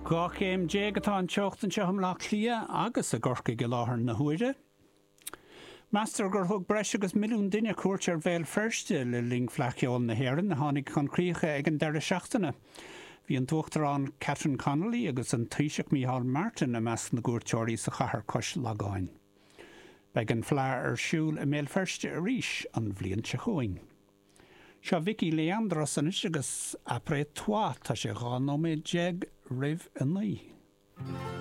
Gá céim dé atá an teochtan se ham lá clia agus a gorca go láthair na huaide. Meastar gur thug breis agus milliún duine cuairt ar bhéal firste le ling fleaceáil na hÉireann na tháinig chun críocha ag an deire seachtaine. Bhí an tuachtarán Catherine Connolly agus an Taoiseach Micheál Martin a meas na gúirteoirí sa chathair cois lagáin. Beag an phléir ar siúil i méal firste a ríis an bhliain se chuing. Seo Vicky Leandros an agus après toi tá sé gá nóméid jeag rih a naí.